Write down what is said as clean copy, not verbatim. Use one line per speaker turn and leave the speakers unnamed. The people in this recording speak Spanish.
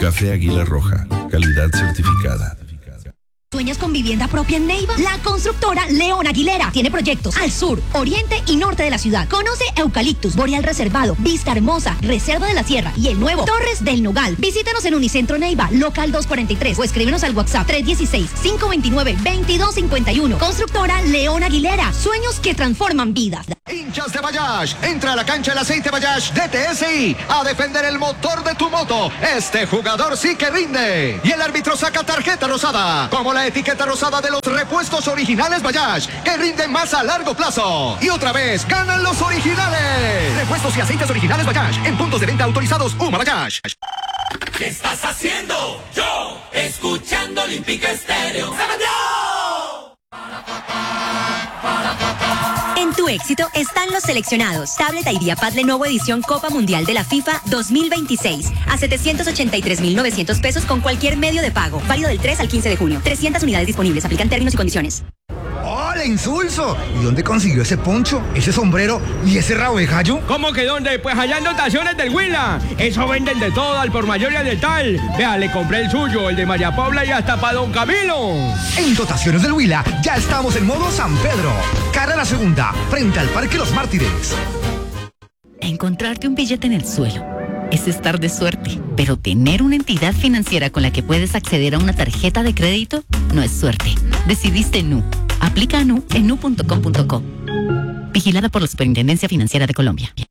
Café Águila Roja, calidad certificada.
¿Sueñas con vivienda propia en Neiva? La constructora León Aguilera tiene proyectos al sur, oriente y norte de la ciudad. Conoce Eucaliptus, Boreal Reservado, Vista Hermosa, Reserva de la Sierra y el nuevo Torres del Nogal. Visítanos en Unicentro Neiva, local 243 o escríbenos al WhatsApp 316-529-2251. Constructora León Aguilera, sueños que transforman vidas.
Hinchas de Bayash, entra a la cancha el aceite Bayash de TSI a defender el motor de tu moto. Este jugador sí que rinde. Y el árbitro saca tarjeta rosada, como la etiqueta rosada de los repuestos originales Bayash, que rinden más a largo plazo. Y otra vez, ganan los originales. Repuestos y aceites originales Bayash, en puntos de venta autorizados Uma Bayash.
¿Qué estás haciendo? Yo, escuchando Olímpica Estéreo.
En tu éxito están los seleccionados. Tablet IdeaPad Lenovo edición Copa Mundial de la FIFA 2026 a 783.900 pesos con cualquier medio de pago. Válido del 3 al 15 de junio. 300 unidades disponibles. Aplican términos y condiciones.
¡Hola, Insulso! ¿Y dónde consiguió ese poncho, ese sombrero y ese rabo de gallo?
¿Cómo que dónde? Pues allá en Dotaciones del Huila. Eso venden de todo, al por mayor y al de tal. Vea, le compré el suyo, el de María Paula y hasta para Don Camilo.
En Dotaciones del Huila ya estamos en modo San Pedro. Cara a la segunda, frente al Parque Los Mártires.
Encontrarte un billete en el suelo es estar de suerte, pero tener una entidad financiera con la que puedes acceder a una tarjeta de crédito no es suerte. Decidiste Nu. Aplica a Nu en nu.com.co. Vigilada por la Superintendencia Financiera de Colombia.